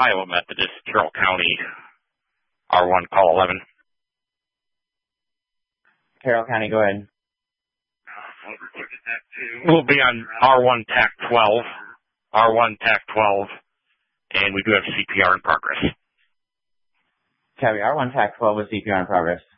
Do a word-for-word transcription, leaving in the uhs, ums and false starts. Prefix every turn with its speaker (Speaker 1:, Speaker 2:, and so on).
Speaker 1: Iowa Methodist, Carroll County, R one, call eleven.
Speaker 2: Carroll County, go ahead.
Speaker 1: We'll be on R one, T A C twelve, R one, T A C twelve, and we do have C P R in progress.
Speaker 2: Copy, R one, T A C twelve with C P R in progress.